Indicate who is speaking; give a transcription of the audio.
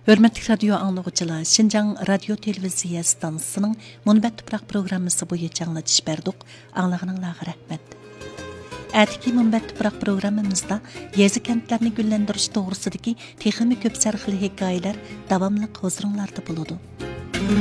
Speaker 1: Hörmətli radio anlıqçılar, Şinjan Radio Televiziya stansiyasının Munbat Tuproq programmasi bo'yicha anglatish berdik. Anlag'aninglarga rahmat. Atiki Munbat Tuproq programmamizda yezi kentlarni gullantirish to'g'risidagi texnik ko'p sarxili hikoyalar davomli huzuringlarda bo'ladi.